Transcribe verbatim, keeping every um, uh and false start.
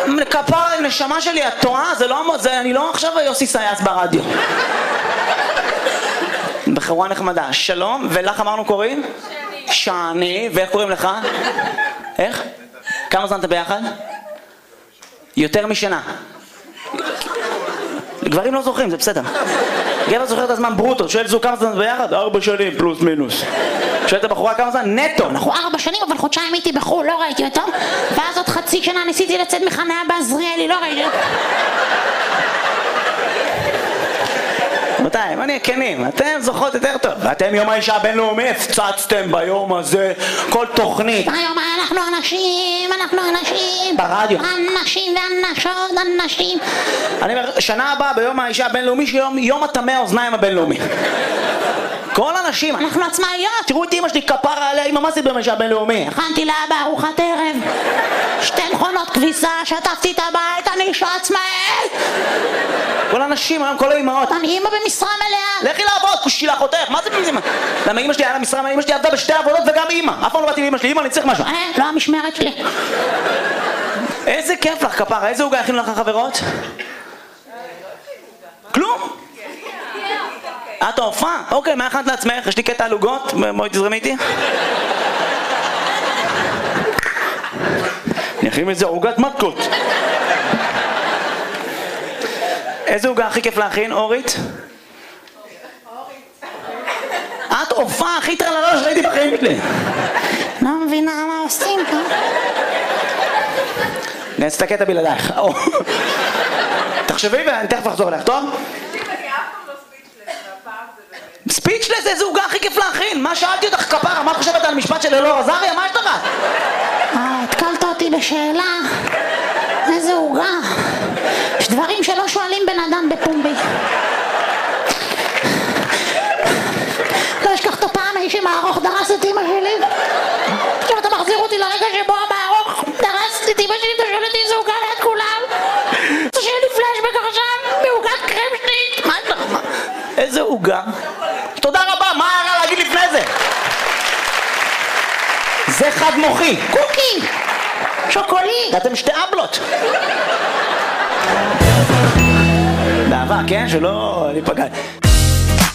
כפרה, נשמה שלי, את טועה? זה לא... זה... אני לא עכשיו יוסי סייס ברדיו. בחורה נחמדה. שלום, ולך אמרנו קוראים? שני. שני, ואיך קוראים לך? איך? כמה זמן אתה ביחד? יותר משנה. גברים לא זוכרים, זה בסדר. גבר זוכר את הזמן ברוטו, שואל זו כמה זמן ביחד? ארבע שנים פלוס מינוס. שואל את הבחורה כמה זמן? נטו. אנחנו ארבע שנים, אבל חודשיים הייתי בחו"ל, לא ראיתי אותו. ואז עוד חצי שנה ניסיתי לצאת מחניה בעזריאלי, לא ראיתי אותו. מתי? מה נהיה כנים? אתם זוכרות יותר טוב. ואתם יום האישה הבינלאומי הפצצתם ביום הזה כל תוכנית. היום אנחנו אנשים, אנחנו אנשים. ברדיו. אנשים ואנשות, אנשים. אני אומר, שנה הבאה ביום האישה הבינלאומי, שיום יום הטמא האוזניים הבינלאומי. כל אנשים, אנחנו עצמאיות. תראו את אמא שלי, כפרה עליה, אמא, מה זה ביום האישה הבינלאומי? הכנתי לה בארוחת ערב. שתי מכונות כביסה, שטפתי את הבית, אני אישה עצמאית. כל האנשים, היום כל האמהות. אני אמא במשרה מלאה. לכי לעבוד, כושי לאחותך, מה זה במשרה? למה אמא שלי היה לה משרה, אמא שלי עבדה בשתי עבודות וגם אמא. אף פעם לא באתי לאמא שלי, אמא, אני צריך משהו. אה, לא המשמרת שלי. איזה כיף לך, כפרה, איזה עוגה הכינו לך חברות? כלום? את ההופעה? אוקיי, מה הכנת לעצמך? יש לי קטע על עוגות, בואי תזרמי איתי. אני אכין את זה עוגת מתקות. איזה עוגה הכי כיף להכין, אורית? את הופעה הכי טרללה שראיתי בחיים שלי. לא מבינה מה עושים פה. נעץ את הקטע בלעדייך. תחשבי ואני תכף אחזור אליך, טוב? ספיצ'לס, איזה עוגה הכי כיף להכין? מה שאלתי אותך, כפרה? מה את חושבת על המשפט של אלאור עזריה? מה יש לך? אה, התקלת אותי בשאלה. איזה עוגה. יש דברים שלא שואלים בן אדם בפומבי. לא אשכח את הפעם האיש עם הארוך דרס את אמא שלי. עכשיו אתה מחזיר אותי לרגע שבו המארוך דרס את אמא שלי, אתה שואל אותי איזה עוגה ליד כולם. זה שיהיה לי פלשבק עכשיו מעוגת קרם שנית. מה יש לך? איזה עוגה? תודה רבה, מה היה רע להגיד לפני זה? זה חד מוחי. קוקי! שוקוליד! אתם שתי אבלות. באהבה, כן? שלא ניפגע.